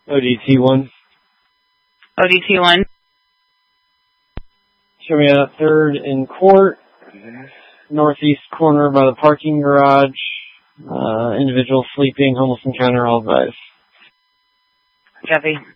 ODT1. ODT1. Show me a 3rd in court, northeast corner by the parking garage. Individual sleeping, homeless encounter, all advised. Copy.